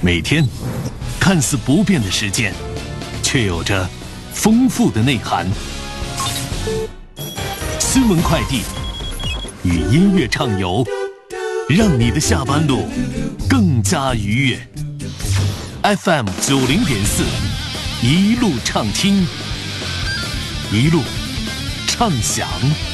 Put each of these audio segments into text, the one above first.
每天看似不变的时间，却有着丰富的内涵。新闻快递与音乐畅游，让你的下班路更加愉悦。FM 90.4，一路畅听，一路畅享。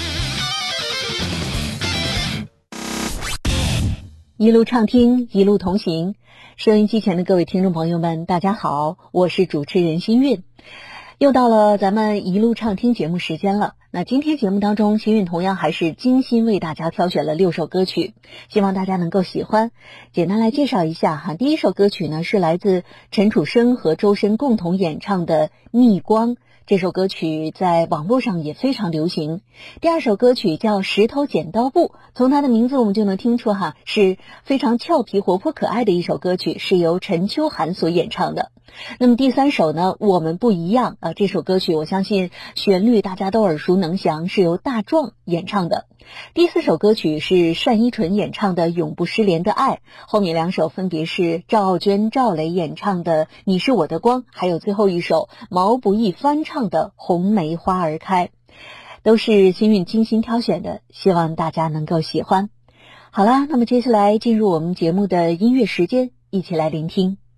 一路畅听，一路同行。收音机前的各位听众朋友们，大家好，我是主持人新韵。又到了咱们一路畅听节目时间了。那今天节目当中，新韵同样还是精心为大家挑选了6首歌曲，希望大家能够喜欢。简单来介绍一下哈，第一首歌曲呢是来自陈楚生和周深共同演唱的《逆光》。这首歌曲在网络上也非常流行。第二首歌曲叫《石头剪刀布》，从它的名字我们就能听出哈，是非常俏皮活泼可爱的一首歌曲，是由陈秋涵所演唱的。那么第三首呢，我们不一样这首歌曲我相信旋律大家都耳熟能详，是由大壮演唱的。第四首歌曲是单依纯演唱的《永不失联的爱》，后面2首分别是赵傲娟、赵雷演唱的《你是我的光》，还有最后一首毛不易翻唱的《红梅花儿开》，都是新韵精心挑选的，希望大家能够喜欢。好啦，那么接下来进入我们节目的音乐时间，一起来聆听。